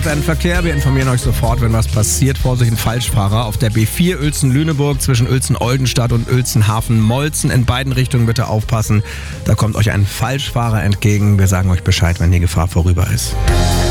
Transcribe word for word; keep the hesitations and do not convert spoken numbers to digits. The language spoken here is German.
aktuellen Verkehr. Wir informieren euch sofort, wenn was passiert. Vorsicht, ein Falschfahrer auf der B vier Uelzen-Lüneburg zwischen Uelzen-Oldenstadt und Uelzen-Hafen-Molzen. In beiden Richtungen bitte aufpassen. Da kommt euch ein Falschfahrer entgegen. Wir sagen euch Bescheid, wenn die Gefahr vorüber ist.